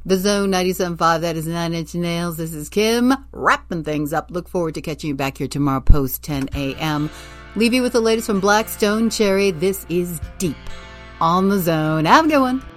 The Zone 97.5, that is Nine Inch Nails. This is Kim, wrapping things up. Look forward to catching you back here tomorrow post 10 a.m. Leave you with the latest from Black Stone Cherry. This is Deep on the Zone. Have a good one.